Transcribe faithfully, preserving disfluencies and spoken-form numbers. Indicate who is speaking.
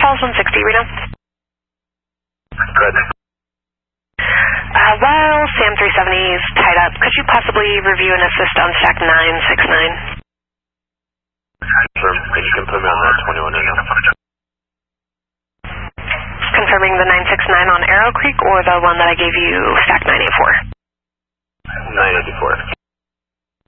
Speaker 1: Falls one sixty, Reno.
Speaker 2: Good.
Speaker 1: Uh, while Sam three seventy is tied up, could you possibly review and assist on stack nine six nine?
Speaker 2: Sure. You can put me on that twenty-one right now.
Speaker 1: Confirming the nine six nine on Arrow Creek or the one that I gave you, stack nine eighty-four?
Speaker 2: nine eighty-four.